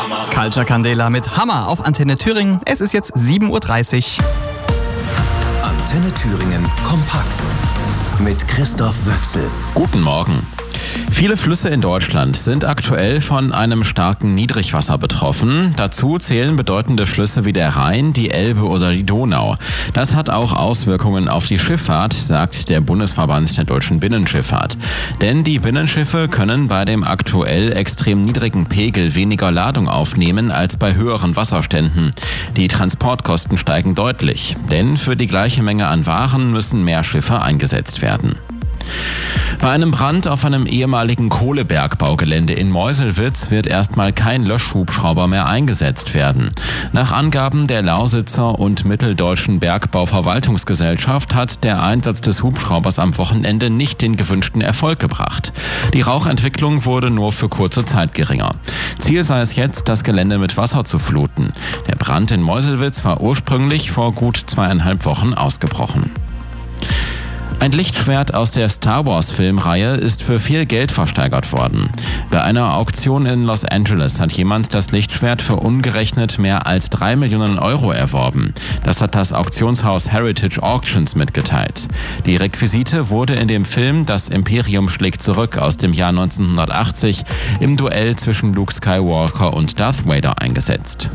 Culture Candela mit Hammer auf Antenne Thüringen. Es ist jetzt 7:30 Uhr. Antenne Thüringen kompakt mit Christoph Wöchsel. Guten Morgen. Viele Flüsse in Deutschland sind aktuell von einem starken Niedrigwasser betroffen. Dazu zählen bedeutende Flüsse wie der Rhein, die Elbe oder die Donau. Das hat auch Auswirkungen auf die Schifffahrt, sagt der Bundesverband der deutschen Binnenschifffahrt. Denn die Binnenschiffe können bei dem aktuell extrem niedrigen Pegel weniger Ladung aufnehmen als bei höheren Wasserständen. Die Transportkosten steigen deutlich, denn für die gleiche Menge an Waren müssen mehr Schiffe eingesetzt werden. Bei einem Brand auf einem ehemaligen Kohlebergbaugelände in Meuselwitz wird erstmal kein Löschhubschrauber mehr eingesetzt werden. Nach Angaben der Lausitzer und Mitteldeutschen Bergbauverwaltungsgesellschaft hat der Einsatz des Hubschraubers am Wochenende nicht den gewünschten Erfolg gebracht. Die Rauchentwicklung wurde nur für kurze Zeit geringer. Ziel sei es jetzt, das Gelände mit Wasser zu fluten. Der Brand in Meuselwitz war ursprünglich vor gut 2,5 Wochen ausgebrochen. Ein Lichtschwert aus der Star-Wars-Filmreihe ist für viel Geld versteigert worden. Bei einer Auktion in Los Angeles hat jemand das Lichtschwert für umgerechnet mehr als 3 Millionen Euro erworben. Das hat das Auktionshaus Heritage Auctions mitgeteilt. Die Requisite wurde in dem Film Das Imperium schlägt zurück aus dem Jahr 1980 im Duell zwischen Luke Skywalker und Darth Vader eingesetzt.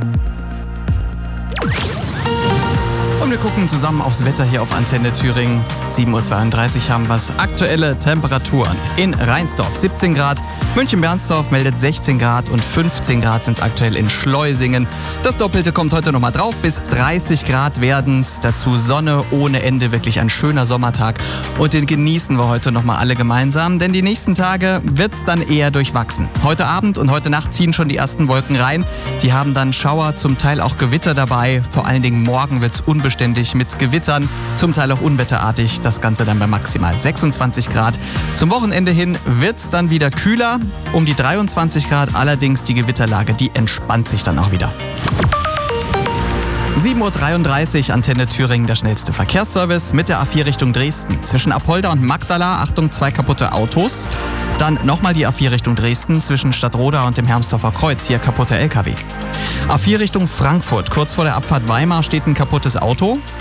Und wir gucken zusammen aufs Wetter hier auf Antenne Thüringen. 7:32 Uhr haben wir es. Aktuelle Temperaturen. In Rheinsdorf 17 Grad, München-Bernsdorf meldet 16 Grad und 15 Grad sind es aktuell in Schleusingen. Das Doppelte kommt heute nochmal drauf, bis 30 Grad werden es. Dazu Sonne ohne Ende, wirklich ein schöner Sommertag. Und den genießen wir heute nochmal alle gemeinsam, denn die nächsten Tage wird es dann eher durchwachsen. Heute Abend und heute Nacht ziehen schon die ersten Wolken rein. Die haben dann Schauer, zum Teil auch Gewitter dabei. Vor allen Dingen morgen wird es unbeständig mit Gewittern, zum Teil auch unwetterartig. Das Ganze dann bei maximal 26 Grad. Zum Wochenende hin wird es dann wieder kühler, um die 23 Grad. Allerdings die Gewitterlage, die entspannt sich dann auch wieder. 7:33 Uhr, Antenne Thüringen, der schnellste Verkehrsservice mit der A4 Richtung Dresden. Zwischen Apolda und Magdala, Achtung, 2 kaputte Autos. Dann nochmal die A4 Richtung Dresden zwischen Stadtroda und dem Hermsdorfer Kreuz, hier kaputte LKW. A4 Richtung Frankfurt, kurz vor der Abfahrt Weimar steht ein kaputtes Auto.